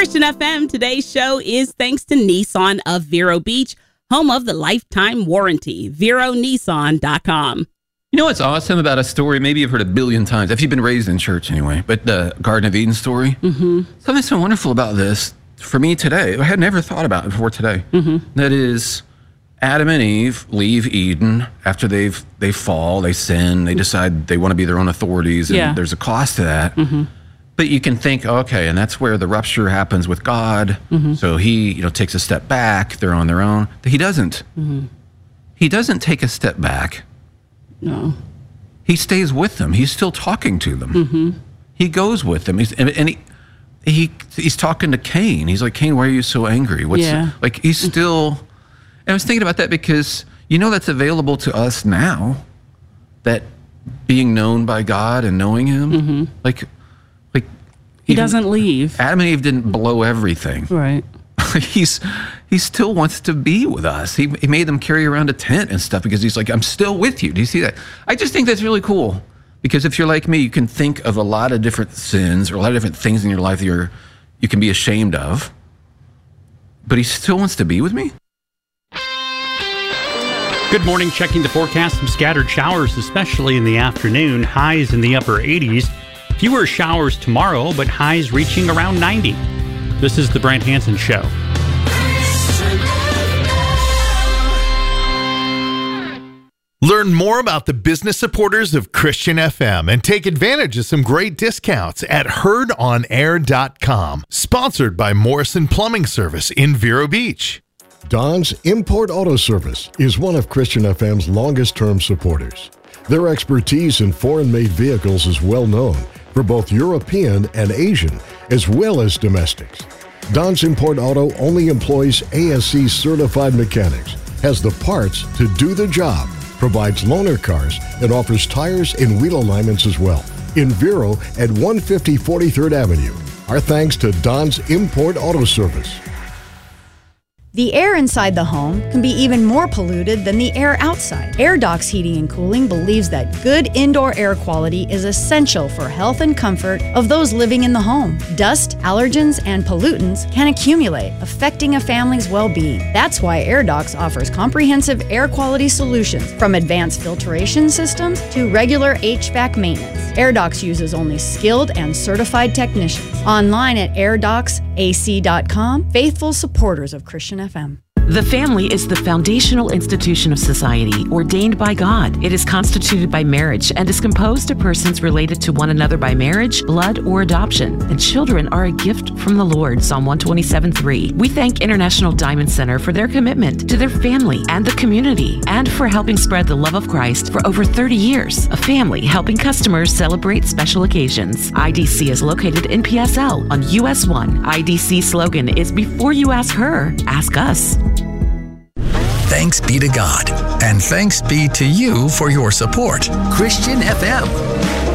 Christian FM, today's show is thanks to Nissan of Vero Beach, home of the lifetime warranty, VeroNissan.com. You know what's awesome about a story? Maybe you've heard a billion times, if you've been raised in church anyway, but the Garden of Eden story. Mm-hmm. Something so wonderful about this for me today, I had never thought about it before today. Mm-hmm. That is, Adam and Eve leave Eden after they fall, they sin, they decide they want to be their own authorities, and there's a cost to that. Mm-hmm. But you can think, okay, and that's where the rupture happens with God. Mm-hmm. So he, takes a step back. They're on their own. He doesn't. Mm-hmm. He doesn't take a step back. No. He stays with them. He's still talking to them. Mm-hmm. He goes with them. He's talking to Cain. He's like, Cain, why are you so angry? He's still. And I was thinking about that because that's available to us now. That being known by God and knowing Him, mm-hmm. He doesn't leave. Adam and Eve didn't blow everything. Right. He still wants to be with us. He made them carry around a tent and stuff because he's like, I'm still with you. Do you see that? I just think that's really cool because if you're like me, you can think of a lot of different sins or a lot of different things in your life that you can be ashamed of, but he still wants to be with me. Good morning. Checking the forecast. Some scattered showers, especially in the afternoon. Highs in the upper 80s. Fewer showers tomorrow, but highs reaching around 90. This is the Brant Hansen Show. Learn more about the business supporters of Christian FM and take advantage of some great discounts at HeardOnAir.com. Sponsored by Morrison Plumbing Service in Vero Beach. Don's Import Auto Service is one of Christian FM's longest-term supporters. Their expertise in foreign-made vehicles is well known for both European and Asian, as well as domestics. Don's Import Auto only employs ASC certified mechanics, has the parts to do the job, provides loaner cars, and offers tires and wheel alignments as well. In Vero at 150 43rd Avenue. Our thanks to Don's Import Auto Service. The air inside the home can be even more polluted than the air outside. AirDocs Heating and Cooling believes that good indoor air quality is essential for health and comfort of those living in the home. Dust, allergens, and pollutants can accumulate, affecting a family's well-being. That's why AirDocs offers comprehensive air quality solutions, from advanced filtration systems to regular HVAC maintenance. AirDocs uses only skilled and certified technicians. Online at airdocsac.com, faithful supporters of Christian FM. The family is the foundational institution of society ordained by God. It is constituted by marriage and is composed of persons related to one another by marriage, blood, or adoption. And children are a gift from the Lord, Psalm 127:3. We thank International Diamond Center for their commitment to their family and the community, and for helping spread the love of Christ for over 30 years. A family helping customers celebrate special occasions. IDC is located in PSL on US 1. IDC slogan is, before you ask her, ask us. Thanks be to God, and thanks be to you for your support. Christian FM.